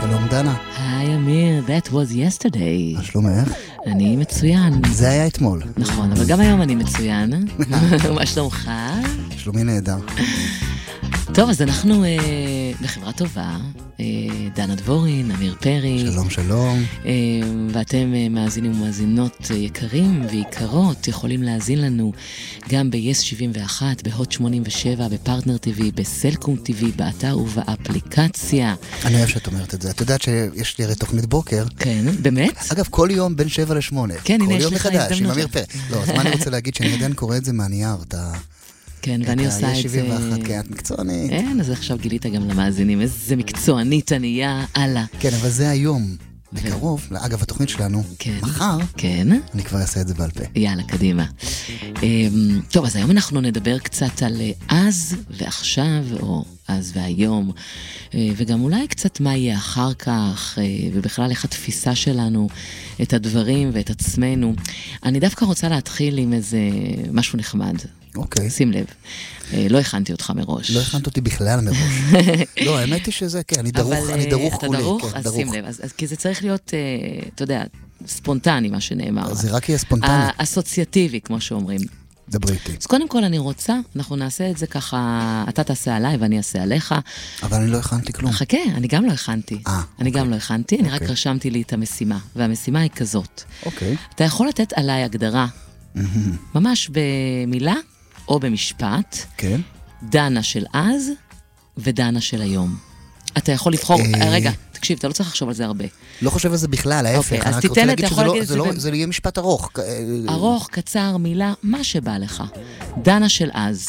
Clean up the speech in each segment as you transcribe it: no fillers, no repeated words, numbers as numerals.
שלום דנה. היי אמיר, that was yesterday. מה שלומך? אני מצוין. זה היה אתמול. נכון, אבל גם היום אני מצוין. מה שלומך? שלומי נהדר. טוב, אז אנחנו בחברה טובה, דנה דבורין, אמיר פרי. שלום שלום. ואתם מאזינים ומאזינות יקרים ויקרות, יכולים להאזין לנו גם ב-yes 71, בהוט 87, בפרטנר TV, בסלקום TV, באתר ובאפליקציה. אני אוהב שאת אומרת את זה. את יודעת שיש לי הרי תוכנית בוקר. כן, באמת? אגב, כל יום בין 7 ל-8. כן, הנה, כל יש יום לך מחדש, עם הזדמנות. אמיר פרי. לא, אז מה אני רוצה להגיד שאני עדיין קורא את זה מהנייר, כן, ואני עושה את זה... 71, כי את מקצוענית. אין, אז עכשיו גילית גם למאזינים, איזה מקצוענית ענייה, הלאה. כן, אבל זה היום. בקרוב, אגב, התוכנית שלנו, כן. מחר, כן. אני כבר אעשה את זה בעל פה. יאללה, קדימה. טוב, אז היום אנחנו נדבר קצת על אז ועכשיו, או אז והיום, וגם אולי קצת מה יהיה אחר כך, ובכלל איך התפיסה שלנו, את הדברים ואת עצמנו. אני דווקא רוצה להתחיל עם איזה משהו נחמד. אוקיי. שים לב, לא הכנתי אותך מראש. לא הכנת אותי בכלל מראש. לא, האמת היא שזה, כן, אני דרוך אתה כולי. דרוך? כן, אז דרוך. שים לב, כי זה צריך להיות, אתה יודע, ספונטני מה שנאמר. אז זה רק יהיה ספונטני. אסוציאטיבי, כמו שאומרים. דברי איתי. אז קודם כל אני רוצה, אנחנו נעשה את זה ככה, אתה תעשה עליי ואני אעשה עליך. אבל אני לא הכנתי כלום. חכה, אני גם לא הכנתי. אני גם לא הכנתי, אני רק רשמתי לי את המשימה. והמשימה היא כזאת. אוקיי. אתה יכול לתת עליי הגדרה, ממש במילה או במשפט, כן. דנה של אז ודנה של היום. אתה יכול לבחור, רגע, תקשיב, אתה לא צריך לחשוב על זה הרבה. לא חושב על זה בכלל, ההפך. אוקיי, אז אני רק רוצה תיתן, להגיד אתה יכול להגיד את שזה זה לא- זה יהיה משפט ארוך. ארוך, קצר, מילה, מה שבא לך. דנה של אז.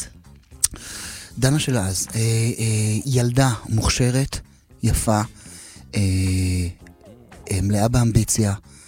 דנה של אז, ילדה מוכשרת, יפה, מלאה באמביציה,